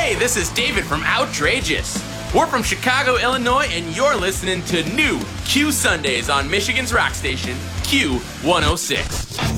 Hey, this is David from Outrageous. We're from Chicago, Illinois, and you're listening to new Q Sundays on Michigan's rock station, Q106.